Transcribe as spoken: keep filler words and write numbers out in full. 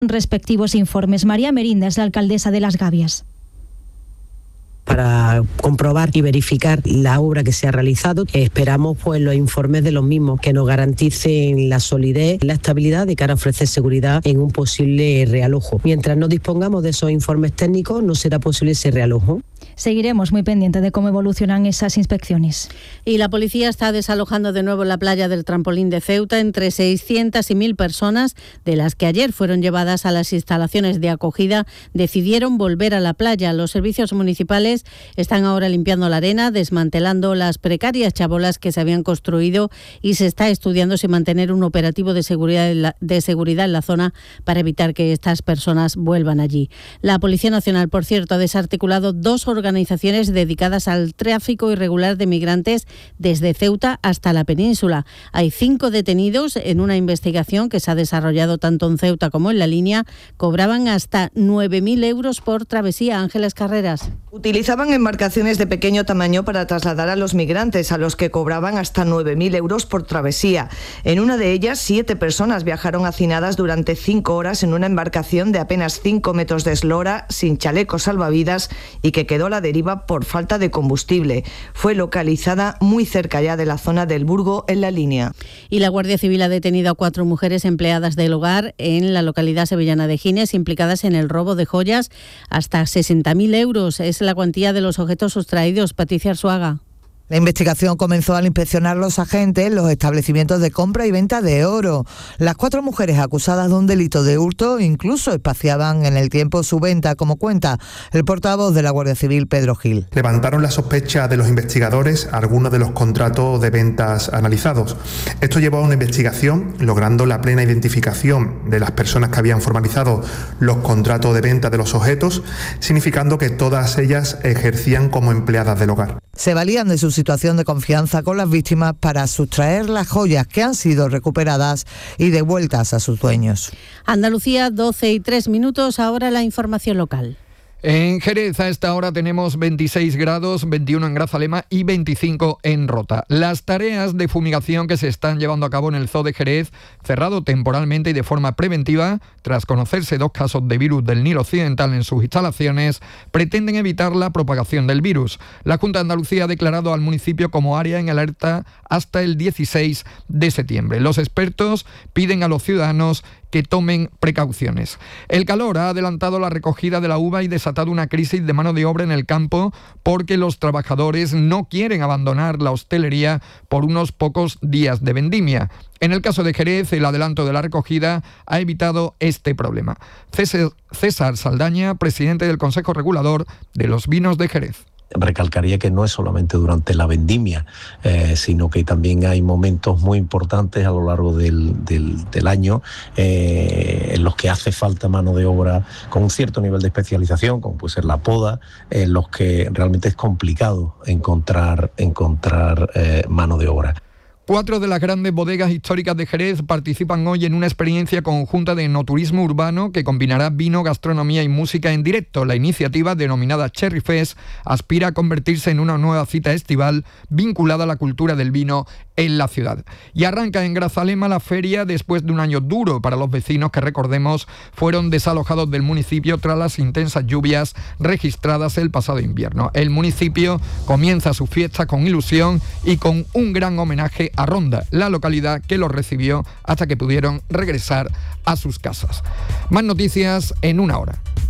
respectivos informes. María Merinda es la alcaldesa de Las Gavias. Para comprobar y verificar la obra que se ha realizado, esperamos pues los informes de los mismos que nos garanticen la solidez, la estabilidad de cara a ofrecer seguridad en un posible realojo. Mientras no dispongamos de esos informes técnicos, no será posible ese realojo. Seguiremos muy pendientes de cómo evolucionan esas inspecciones. Y la policía está desalojando de nuevo la playa del Trampolín de Ceuta entre seiscientas y mil personas, de las que ayer fueron llevadas a las instalaciones de acogida, decidieron volver a la playa. Los servicios municipales están ahora limpiando la arena, desmantelando las precarias chabolas que se habían construido y se está estudiando si mantener un operativo de seguridad en la, de seguridad en la zona para evitar que estas personas vuelvan allí. La Policía Nacional, por cierto, ha desarticulado dos organizaciones dedicadas al tráfico irregular de migrantes desde Ceuta hasta la península. Hay cinco detenidos en una investigación que se ha desarrollado tanto en Ceuta como en La Línea. Cobraban hasta nueve mil euros por travesía. Ángeles Carreras. Utilizaban embarcaciones de pequeño tamaño para trasladar a los migrantes, a los que cobraban hasta nueve mil euros por travesía. En una de ellas, siete personas viajaron hacinadas durante cinco horas en una embarcación de apenas cinco metros de eslora, sin chalecos salvavidas y que quedó a la deriva por falta de combustible. Fue localizada muy cerca ya de la zona del Burgo, en La Línea. Y la Guardia Civil ha detenido a cuatro mujeres empleadas del hogar en la localidad sevillana de Gines, implicadas en el robo de joyas hasta sesenta mil euros. Es la cuantía de los objetos sustraídos. Patricia Arzuaga. La investigación comenzó al inspeccionar los agentes los establecimientos de compra y venta de oro. Las cuatro mujeres acusadas de un delito de hurto incluso espaciaban en el tiempo su venta, como cuenta el portavoz de la Guardia Civil, Pedro Gil. Levantaron la sospecha de los investigadores algunos de los contratos de ventas analizados. Esto llevó a una investigación, logrando la plena identificación de las personas que habían formalizado los contratos de venta de los objetos, significando que todas ellas ejercían como empleadas del hogar. Se valían de su situación de confianza con las víctimas para sustraer las joyas que han sido recuperadas y devueltas a sus dueños. Andalucía, doce y tres minutos, ahora la información local. En Jerez a esta hora tenemos veintiséis grados, veintiuno en Grazalema y veinticinco en Rota. Las tareas de fumigación que se están llevando a cabo en el Zoo de Jerez, cerrado temporalmente y de forma preventiva, tras conocerse dos casos de virus del Nilo Occidental en sus instalaciones, pretenden evitar la propagación del virus. La Junta de Andalucía ha declarado al municipio como área en alerta hasta el dieciséis de septiembre. Los expertos piden a los ciudadanos que tomen precauciones. El calor ha adelantado la recogida de la uva y desatado una crisis de mano de obra en el campo porque los trabajadores no quieren abandonar la hostelería por unos pocos días de vendimia. En el caso de Jerez, el adelanto de la recogida ha evitado este problema. César, César Saldaña, presidente del Consejo Regulador de los Vinos de Jerez. Recalcaría que no es solamente durante la vendimia, eh, sino que también hay momentos muy importantes a lo largo del, del, del año eh, en los que hace falta mano de obra con un cierto nivel de especialización, como puede ser la poda, en los que realmente es complicado encontrar, encontrar eh, mano de obra. Cuatro de las grandes bodegas históricas de Jerez participan hoy en una experiencia conjunta de enoturismo urbano que combinará vino, gastronomía y música en directo. La iniciativa, denominada Cherry Fest, aspira a convertirse en una nueva cita estival vinculada a la cultura del vino en la ciudad. Y arranca en Grazalema la feria después de un año duro para los vecinos que, recordemos, fueron desalojados del municipio tras las intensas lluvias registradas el pasado invierno. El municipio comienza su fiesta con ilusión y con un gran homenaje a Ronda, la localidad que los recibió hasta que pudieron regresar a sus casas. Más noticias en una hora.